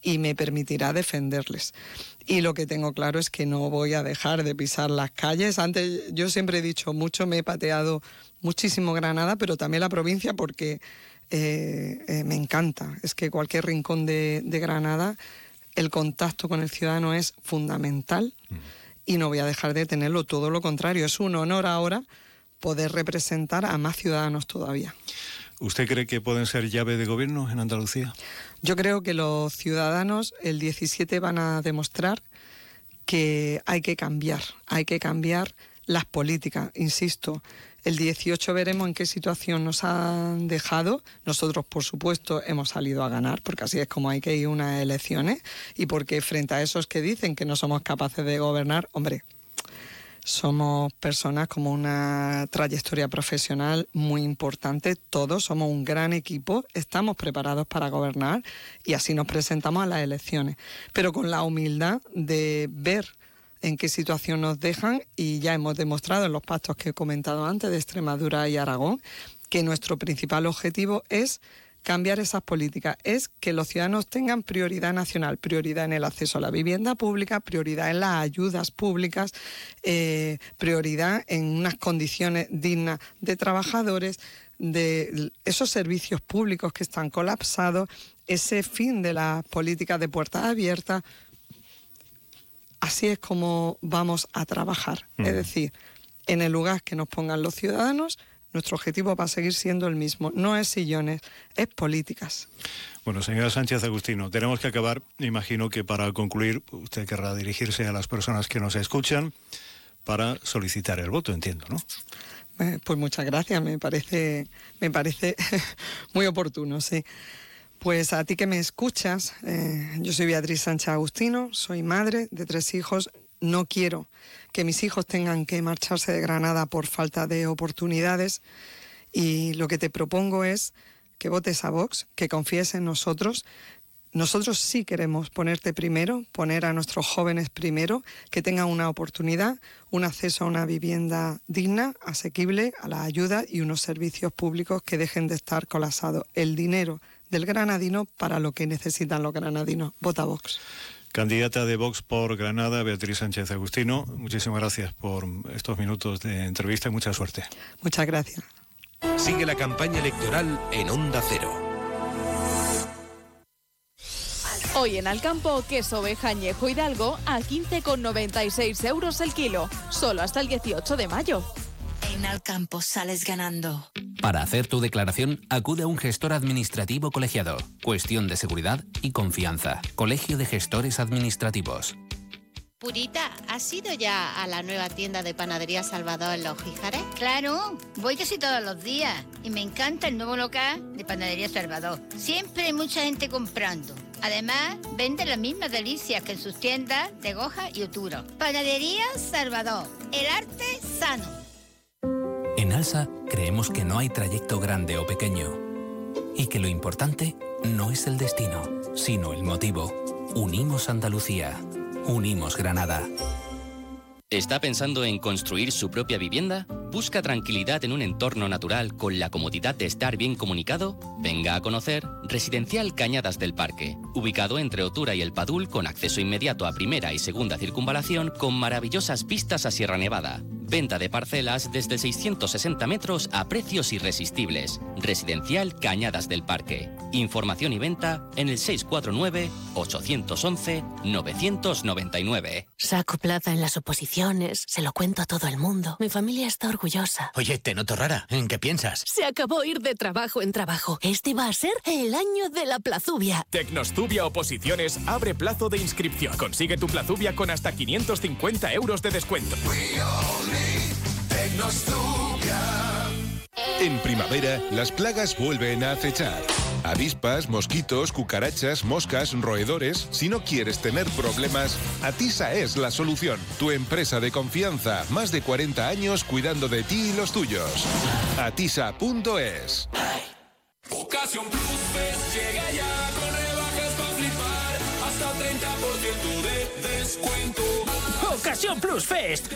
y me permitirá defenderles. Y lo que tengo claro es que no voy a dejar de pisar las calles. Antes, yo siempre he dicho mucho, me he pateado muchísimo Granada, pero también la provincia porque me encanta. Es que cualquier rincón de Granada, el contacto con el ciudadano es fundamental y no voy a dejar de tenerlo, todo lo contrario. Es un honor ahora poder representar a más ciudadanos todavía. ¿Usted cree que pueden ser llave de gobierno en Andalucía? Yo creo que los ciudadanos el 17 van a demostrar que hay que cambiar las políticas. Insisto, el 18 veremos en qué situación nos han dejado. Nosotros, por supuesto, hemos salido a ganar, porque así es como hay que ir a unas elecciones, y porque frente a esos que dicen que no somos capaces de gobernar, hombre, somos personas con una trayectoria profesional muy importante, todos somos un gran equipo, estamos preparados para gobernar y así nos presentamos a las elecciones, pero con la humildad de ver en qué situación nos dejan, y ya hemos demostrado en los pactos que he comentado antes de Extremadura y Aragón que nuestro principal objetivo es cambiar esas políticas, es que los ciudadanos tengan prioridad nacional, prioridad en el acceso a la vivienda pública, prioridad en las ayudas públicas, prioridad en unas condiciones dignas de trabajadores, de esos servicios públicos que están colapsados, ese fin de las políticas de puertas abiertas. Así es como vamos a trabajar, es decir, en el lugar que nos pongan los ciudadanos. Nuestro objetivo va a seguir siendo el mismo. No es sillones, es políticas. Bueno, señora Sánchez Agustino, tenemos que acabar. Imagino que para concluir usted querrá dirigirse a las personas que nos escuchan para solicitar el voto, entiendo, ¿no? Pues muchas gracias, me parece muy oportuno, sí. Pues a ti que me escuchas, yo soy Beatriz Sánchez Agustino, soy madre de 3 hijos. No quiero que mis hijos tengan que marcharse de Granada por falta de oportunidades, y lo que te propongo es que votes a Vox, que confíes en nosotros. Nosotros sí queremos ponerte primero, poner a nuestros jóvenes primero, que tengan una oportunidad, un acceso a una vivienda digna, asequible, a la ayuda y unos servicios públicos que dejen de estar colapsados. El dinero del granadino para lo que necesitan los granadinos. Vota Vox. Candidata de Vox por Granada, Beatriz Sánchez Agustino, muchísimas gracias por estos minutos de entrevista y mucha suerte. Muchas gracias. Sigue la campaña electoral en Onda Cero. Hoy en Alcampo, queso oveja añejo Hidalgo a 15,96 euros el kilo, solo hasta el 18 de mayo. En Alcampo sales ganando. Para hacer tu declaración, acude a un gestor administrativo colegiado. Cuestión de seguridad y confianza. Colegio de Gestores Administrativos. Purita, ¿has ido ya a la nueva tienda de panadería Salvador en Los Gijares? Claro, voy casi todos los días y me encanta el nuevo local de panadería Salvador. Siempre hay mucha gente comprando. Además, vende las mismas delicias que en sus tiendas de Goja y Oturo. Panadería Salvador, el arte sano. En Alsa creemos que no hay trayecto grande o pequeño y que lo importante no es el destino, sino el motivo. Unimos Andalucía. Unimos Granada. ¿Está pensando en construir su propia vivienda? ¿Busca tranquilidad en un entorno natural con la comodidad de estar bien comunicado? Venga a conocer Residencial Cañadas del Parque, ubicado entre Otura y El Padul, con acceso inmediato a primera y segunda circunvalación, con maravillosas vistas a Sierra Nevada. Venta de parcelas desde 660 metros a precios irresistibles. Residencial Cañadas del Parque. Información y venta en el 649-811-999. Saco plaza en las oposiciones, se lo cuento a todo el mundo. Mi familia está orgullosa. Oye, te noto rara. ¿En qué piensas? Se acabó ir de trabajo en trabajo. Este va a ser el año de la plazubia. Tecnostubia Oposiciones abre plazo de inscripción. Consigue tu plazubia con hasta 550 euros de descuento. En primavera, las plagas vuelven a acechar. Avispas, mosquitos, cucarachas, moscas, roedores. Si no quieres tener problemas, Atisa es la solución. Tu empresa de confianza, más de 40 años cuidando de ti y los tuyos. Atisa.es. Ocasión Plus Fest llega ya con rebajas para flipar, hasta 30% de descuento. Ocasión Plus Fest.